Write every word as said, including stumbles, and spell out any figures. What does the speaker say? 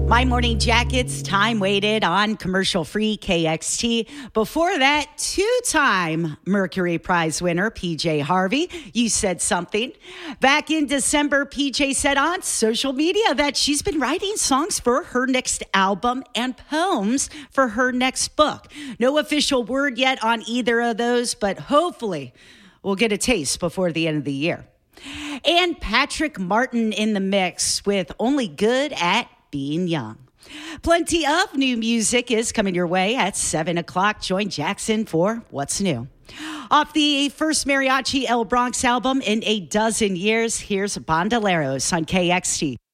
My Morning Jackets, time waited on commercial-free K X T. Before that, two-time Mercury Prize winner P J Harvey. You said something. Back in December, P J said on social media that she's been writing songs for her next album and poems for her next book. No official word yet on either of those, but hopefully we'll get a taste before the end of the year. And Patrick Martin in the mix with Only Good at Being Young. Plenty of new music is coming your way at seven o'clock. Join Jackson for What's New. Off the first Mariachi El Bronx album in a dozen years, here's Bandoleros on K X T.